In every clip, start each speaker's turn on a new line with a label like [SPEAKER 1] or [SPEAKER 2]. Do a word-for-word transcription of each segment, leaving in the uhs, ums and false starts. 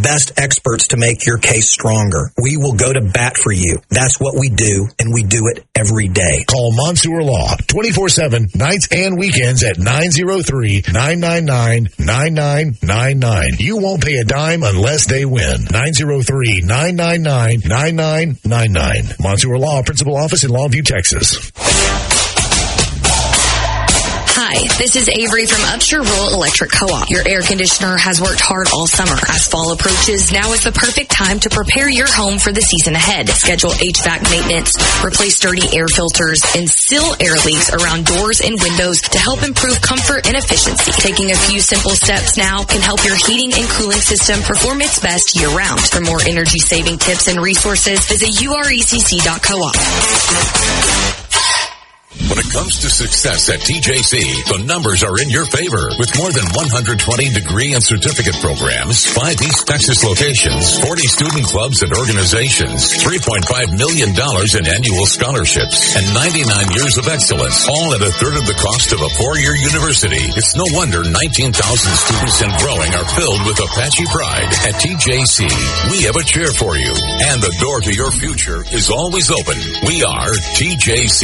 [SPEAKER 1] best experts to make your case stronger. We will go to bat for you. That's what we do, and we do it every day.
[SPEAKER 2] Call Monsoor Law twenty-four seven, nights and weekends at nine oh three, nine nine nine, nine nine nine nine. You won't pay a dime unless they win. nine oh three, nine nine nine, nine nine nine nine. Monsoor Law, Principal Office in Longview, Texas.
[SPEAKER 3] Hi, this is Avery from Upshur Rural Electric Co-op. Your air conditioner has worked hard all summer. As fall approaches, now is the perfect time to prepare your home for the season ahead. Schedule H V A C maintenance, replace dirty air filters, and seal air leaks around doors and windows to help improve comfort and efficiency. Taking a few simple steps now can help your heating and cooling system perform its best year-round. For more energy-saving tips and resources, visit U R E C C dot coop.
[SPEAKER 4] When it comes to success at T J C, the numbers are in your favor. With more than one hundred twenty degree and certificate programs, five East Texas locations, forty student clubs and organizations, three point five million dollars in annual scholarships, and ninety-nine years of excellence, all at a third of the cost of a four-year university. It's no wonder nineteen thousand students and growing are filled with Apache pride. At T J C, we have a chair for you, and the door to your future is always open. We are T J C.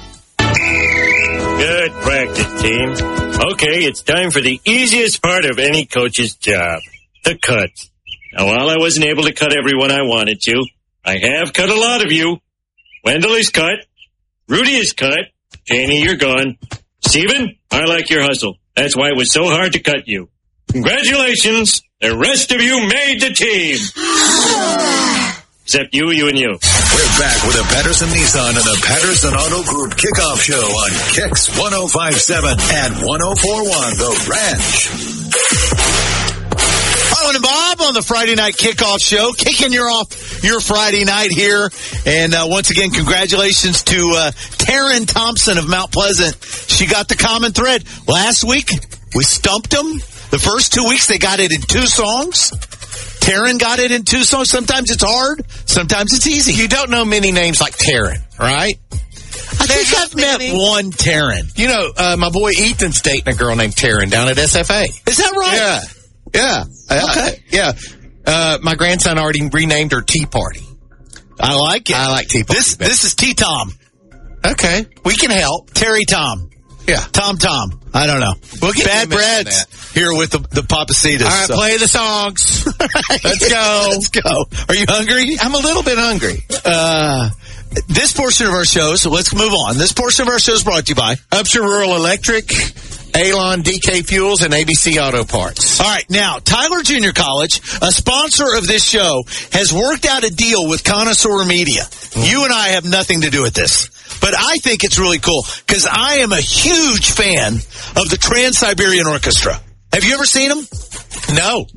[SPEAKER 5] Good practice, team. Okay, it's time for the easiest part of any coach's job, the cuts. Now, while I wasn't able to cut everyone I wanted to, I have cut a lot of you. Wendell is cut. Rudy is cut. Janie, you're gone. Steven, I like your hustle. That's why it was so hard to cut you. Congratulations. The rest of you made the team. Except you, you, and you.
[SPEAKER 4] We're back with the Patterson Nissan and the Patterson Auto Group kickoff show on Kicks one oh five point seven and one oh four point one The Ranch.
[SPEAKER 6] Owen and Bob on the Friday night kickoff show, kicking you off your Friday night here. And uh, once again, congratulations to uh, Taryn Thompson of Mount Pleasant. She got the common thread. Last week, we stumped them. The first two weeks, they got it in two songs. Taryn got it in two songs. Sometimes it's hard. Sometimes it's easy.
[SPEAKER 7] You don't know many names like Taryn, right?
[SPEAKER 6] I think I've met many. one Taryn.
[SPEAKER 7] You know, uh, my boy Ethan's dating a girl named Taryn down at S F A.
[SPEAKER 6] Is that right?
[SPEAKER 7] Yeah. Yeah. Okay. Uh, yeah. Uh, my grandson already renamed her Tea Party.
[SPEAKER 6] I like it.
[SPEAKER 7] I like Tea Party.
[SPEAKER 6] This, this is T-Tom.
[SPEAKER 7] Okay. We can help.
[SPEAKER 6] Terry Tom.
[SPEAKER 7] Yeah.
[SPEAKER 6] Tom Tom. I don't know.
[SPEAKER 7] We'll get
[SPEAKER 6] Bad Brad's here with the, the Papacitas.
[SPEAKER 7] All right, so. Play the songs. Let's go.
[SPEAKER 6] Let's go. Are you hungry?
[SPEAKER 7] I'm a little bit hungry.
[SPEAKER 6] Uh, this portion of our show, so let's move on. This portion of our show is brought to you by
[SPEAKER 7] Upshur Rural Electric, Alon D K Fuels, and A B C Auto Parts.
[SPEAKER 6] All right, now, Tyler Junior College, a sponsor of this show, has worked out a deal with Connoisseur Media. Mm-hmm. You and I have nothing to do with this. But I think it's really cool because I am a huge fan of the Trans-Siberian Orchestra. Have you ever seen them?
[SPEAKER 7] No.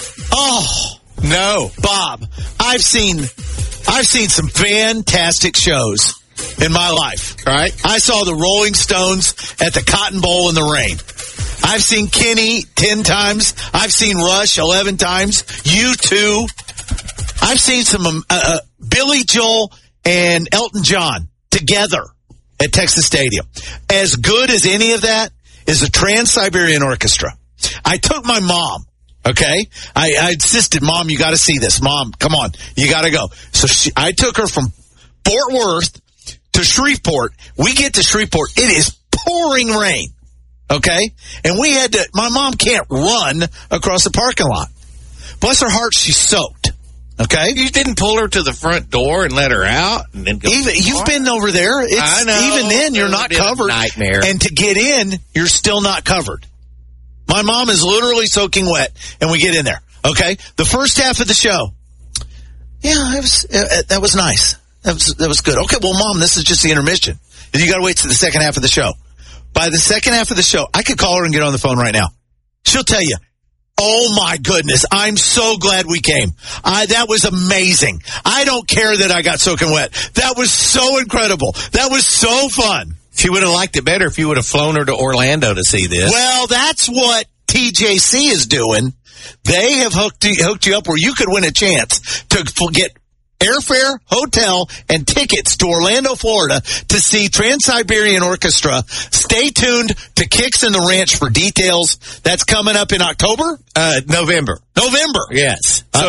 [SPEAKER 6] Oh,
[SPEAKER 7] no.
[SPEAKER 6] Bob, I've seen, I've seen some fantastic shows in my life.
[SPEAKER 7] All right.
[SPEAKER 6] I saw the Rolling Stones at the Cotton Bowl in the rain. I've seen Kenny ten times. I've seen Rush eleven times. U two. I've seen some um, uh, uh, Billy Joel and Elton John together at Texas Stadium. As good as any of that is the Trans-Siberian Orchestra. I took my mom, okay? I, I insisted, Mom, you got to see this. Mom, come on, you got to go. So she, I took her from Fort Worth to Shreveport. We get to Shreveport. It is pouring rain, okay? And we had to, my mom can't run across the parking lot. Bless her heart, she's soaked. Okay,
[SPEAKER 7] you didn't pull her to the front door and let her out, and then go
[SPEAKER 6] even you've been over there. It's,
[SPEAKER 7] I know.
[SPEAKER 6] Even then, you're not covered.
[SPEAKER 7] Nightmare.
[SPEAKER 6] And to get in, you're still not covered. My mom is literally soaking wet, and we get in there. Okay, the first half of the show, yeah, it was uh, that was nice. That was that was good. Okay, well, Mom, this is just the intermission. You got to wait to the second half of the show. By the second half of the show, I could call her and get on the phone right now. She'll tell you. Oh, my goodness. I'm so glad we came. I, that was amazing. I don't care that I got soaking wet. That was so incredible. That was so fun.
[SPEAKER 7] She would have liked it better if you would have flown her to Orlando to see this.
[SPEAKER 6] Well, that's what T J C is doing. They have hooked you, hooked you up where you could win a chance to get airfare, hotel, and tickets to Orlando, Florida to see Trans-Siberian Orchestra. Stay tuned to Kicks in the Ranch for details. That's coming up in October?
[SPEAKER 7] Uh, November.
[SPEAKER 6] November.
[SPEAKER 7] Yes.
[SPEAKER 6] So